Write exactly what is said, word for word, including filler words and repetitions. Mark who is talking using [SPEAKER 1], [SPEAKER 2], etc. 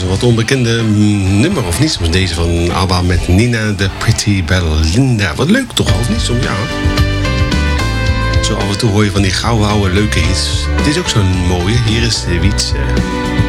[SPEAKER 1] wat onbekende nummer, of niet? Soms deze van ABBA met Nina de Pretty Berlinda. Wat leuk toch, of niet? Soms ja. Zo af en toe hoor je van die gouden oude leuke hits. Dit is ook zo'n mooie. Hier is de Wietse.